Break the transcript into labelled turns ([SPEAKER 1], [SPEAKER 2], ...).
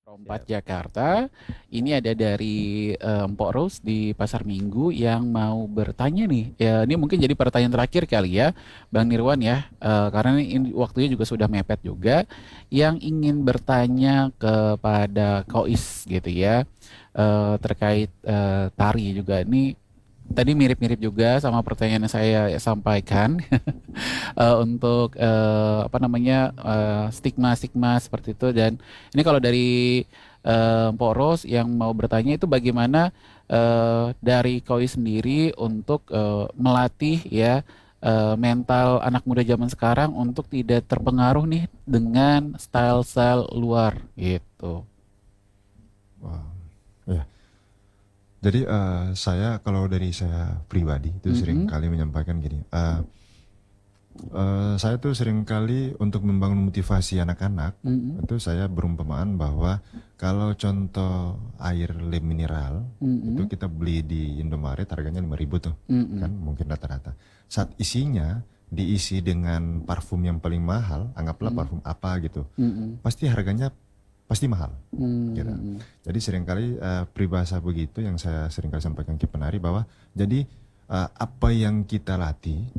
[SPEAKER 1] Rompat
[SPEAKER 2] Siap.
[SPEAKER 1] Jakarta. Ini ada dari Mpok Rose di Pasar Minggu yang mau bertanya nih. Ya, ini mungkin jadi pertanyaan terakhir kali ya, Bang Nirwan ya. Karena ini waktunya juga sudah mepet juga. Yang ingin bertanya kepada Kois gitu ya, terkait tari juga. Ini tadi mirip-mirip juga sama pertanyaan yang saya sampaikan. Untuk apa namanya, stigma-stigma seperti itu. Dan ini kalau dari Mpok Ros yang mau bertanya itu bagaimana dari Koi sendiri untuk melatih ya mental anak muda zaman sekarang untuk tidak terpengaruh nih dengan style-style luar gitu.
[SPEAKER 2] Wow. Ya. Jadi saya kalau dari saya pribadi itu sering
[SPEAKER 1] Mm-mm,
[SPEAKER 2] kali menyampaikan gini. Saya tuh sering kali untuk membangun motivasi anak-anak
[SPEAKER 1] mm-mm,
[SPEAKER 2] itu saya berumpamaan bahwa kalau contoh air lem mineral itu
[SPEAKER 1] mm-mm,
[SPEAKER 2] kita beli di Indomaret harganya 5.000 tuh
[SPEAKER 1] mm-mm,
[SPEAKER 2] kan mungkin rata-rata. Saat isinya diisi dengan parfum yang paling mahal, anggaplah
[SPEAKER 1] mm-mm,
[SPEAKER 2] parfum apa gitu,
[SPEAKER 1] mm-mm,
[SPEAKER 2] pasti harganya pasti mahal gitu.
[SPEAKER 1] mm-mm.
[SPEAKER 2] Jadi seringkali peribahasa begitu yang saya seringkali sampaikan ke penari bahwa jadi apa yang kita latih